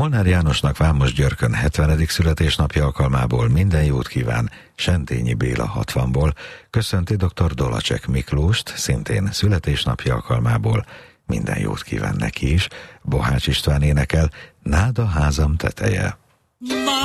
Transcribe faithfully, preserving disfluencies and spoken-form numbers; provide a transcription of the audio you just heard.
Molnár Jánosnak Vámosgyörkön hetvenedik születésnapja alkalmából minden jót kíván Sentényi Béla hatvanból, köszönti dr. Dolacsek Miklóst, szintén születésnapja alkalmából minden jót kíván neki is, Bohács István énekel Nád a házam teteje.